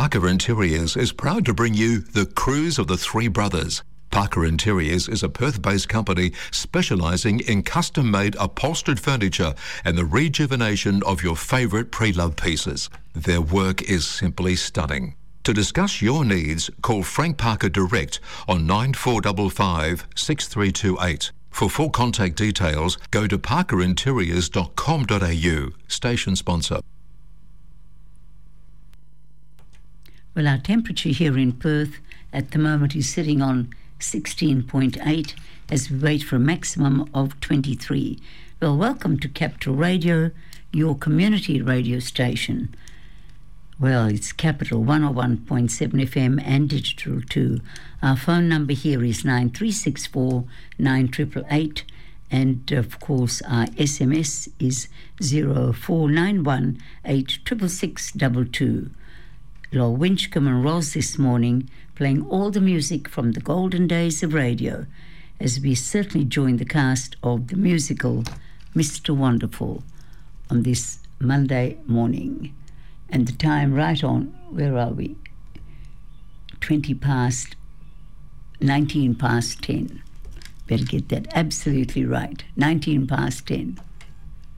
Parker Interiors is proud to bring you The Cruise of the Three Brothers. Parker Interiors is a Perth-based company specialising in custom-made upholstered furniture and the rejuvenation of your favourite pre-loved pieces. Their work is simply stunning. To discuss your needs, call Frank Parker direct on 9455 6328. For full contact details, go to parkerinteriors.com.au. Station sponsor. Well, our temperature here in Perth at the moment is sitting on 16.8 as we wait for a maximum of 23. Well, welcome to Capital Radio, your community radio station. Well, it's Capital 101.7 FM and digital too. Our phone number here is 9364 9888, and of course our SMS is 0491 86662. Lol Winchcombe and Roz this morning playing all the music from the golden days of radio, as we certainly join the cast of the musical Mr. Wonderful on this Monday morning. And the time right on, where are we? 19 past 10. Better get that absolutely right. 19 past 10.